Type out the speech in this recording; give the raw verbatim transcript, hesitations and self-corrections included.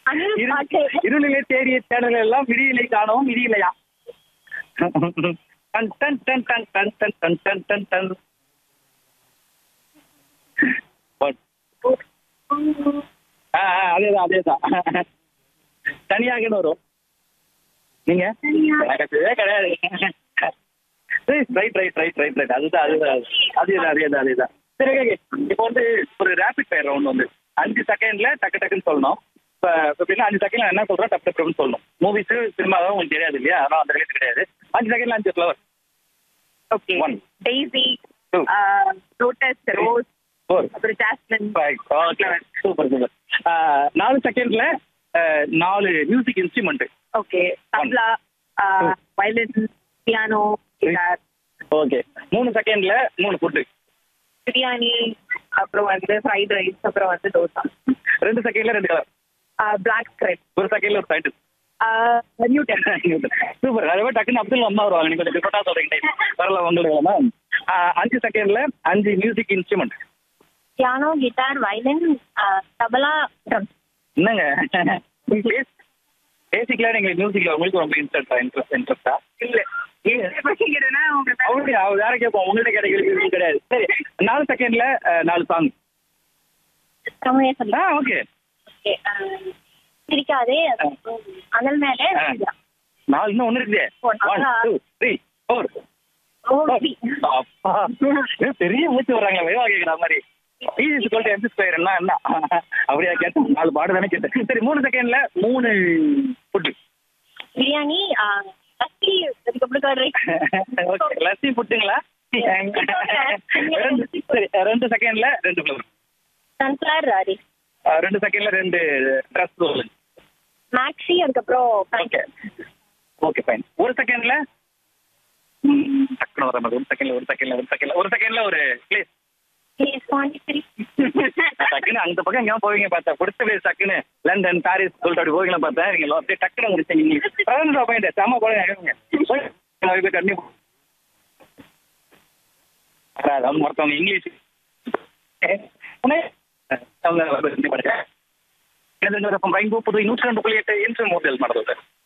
அனில் இரு- பாட்டு. இருளிலே தேடிய தேடல்கள் எல்லாம் விடியிலை காணவும் விடியிலையா. Done done done done done done done done done done. But. ஆ, ஆ, அதேதான் அதேதான். தனியாகன்னு வரும். நீங்க கிடையவே கிடையாது. Right right right right right அதுதான் அதுதான் அதேதான் அதேதான் அதேதான். சரி ஓகே. இப்போ வந்து ஒரு ரேபிட் ஃபயர் ரவுண்ட் வந்து அஞ்சு செகண்ட்ல டக்கு டக்குன்னு சொல்லணும். இப்போ எப்படின்னா அஞ்சு செகண்ட்ல என்ன சொல்றோம் டப்பு டப்புன்னு சொல்லணும். மூவிஸ் சினிமாவும் உங்களுக்கு தெரியாது இல்லையா, அதெல்லாம் அந்த ரிலேட் கிடையாது. அஞ்சு செகண்ட்ல அஞ்சு flower. Okay. One. Daisy, Two. Lotus, rose, four. அப்புறம் ஜாஸ்மின். Okay super super. நாலு செகண்ட்ல நாலு music instrument. Okay. Tabla, violin, piano, guitar, okay. மூணு செகண்ட்ல மூணு ஃபுட்டு. பிரியாணி, அப்புறம் வந்து ஃப்ரைட் ரைஸ், அப்புறம் வந்து தோசா. ரெண்டு செகண்ட்ல ரெண்டு கலர். பிளாக் ஸ்கிரைப், ஒரு செகண்ட்ல ஒரு டைட்டில். நியூட்டன். சூப்பர். அதே மாதிரி டக்குன்னு அப்துல் அம்மா வருவாங்க. நீங்க கொஞ்சம் டிஃபரெண்டா சொல்றீங்க டைம். வரல உங்களுக்கு மேம். அஞ்சு செகண்ட்ல அஞ்சு music instrument. Piano, guitar, violin, tabla, drums. என்னங்க பேசிக்கலா நீங்க மியூசிக்ல உங்களுக்கு ரொம்ப இன்ட்ரெஸ்டா இன்ட்ரெஸ்ட் இன்ட்ரெஸ்டா இல்ல அப்படியா வேற கேட்போம். உங்கள்கிட்ட கிடைக்கிறது கிடையாது. சரி நாலு செகண்ட்ல நாலு சாங். தமிழே சொல்லி. ஆ ஓகே. ஓகே. சிரிக்காதே, அனல் மேலே, நாலு இன்னும் ஒண்ணு இருக்குது. One two three four. அப்பா பெரிய மூச்சு வர்றாங்க வேவா கேட்குற மாதிரி. ஈஸி சொல்லிட்டு எம்பி ஸ்கொயர் என்ன என்ன அப்படியா கேட்டேன். நாலு பாடு தானே கேட்டேன். சரி மூணு செகண்ட்ல மூணு ஃபுட்டு. பிரியாணி, லஸ்ஸி, அதுக்கப்புறம் கர்ட் ரைஸ். ஓகே லஸ்ஸி ஃபுட்டுங்களா? ரெண்டு சரி ரெண்டு செகண்ட்ல ரெண்டு ஃப்ளவர். Sunflower rice. ரெண்டு செகண்ட்ல ரெண்டு ட்ரெஸ் ரோல். மேக்ஸி, அதுக்கப்புறம் ஓகே ஓகே ஃபைன். ஒரு செகண்ட்ல டக்குனு வர மாதிரி. ஒரு செகண்ட்ல ஒரு செகண்ட்ல ஒரு செகண்ட்ல ஒரு செகண்ட்ல ஒரு பிளேஸ். பாண்டிச்சேரி. டக்குன்னு அந்த பக்கம் எங்கேயும் போவீங்க பார்த்தேன். பிடிச்ச பிளேஸ் டக்குன்னு லண்டன் பாரிஸ் சொல்லிட்டு அப்படி போவீங்களா பார்த்தேன். நீங்க அப்படியே டக்குன்னு முடிச்சீங்க. பதினஞ்சு பாயிண்ட் செம்ம போடுங்க. கண்டிப்பா மொத்தவங்க இங்கிலீஷ் அவங்க ரெயின்போ புது நூற்றி ரெண்டு புள்ளி எட்டு இன்சூரன்ஸ் மோட்டல் நடந்தது.